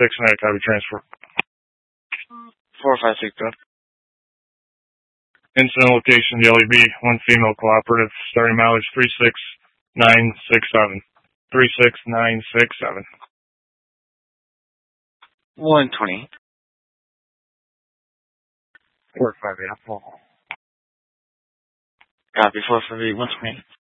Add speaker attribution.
Speaker 1: Night, copy transfer.
Speaker 2: 456, go.
Speaker 1: Incident location, the LEB, one female cooperative, starting mileage 36967. 36967.
Speaker 2: 120.
Speaker 1: 458.
Speaker 2: Copy, 458, 120.